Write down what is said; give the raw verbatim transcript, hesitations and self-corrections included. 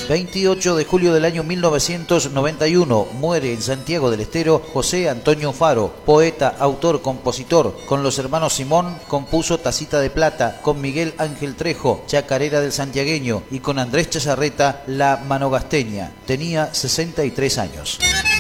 veintiocho de julio del año mil novecientos noventa y uno, muere en Santiago del Estero José Antonio Faro, poeta, autor, compositor. Con los hermanos Simón compuso Tacita de Plata, con Miguel Ángel Trejo, Chacarera del Santiagueño, y con Andrés Chazarreta, La Manogasteña. Tenía sesenta y tres años.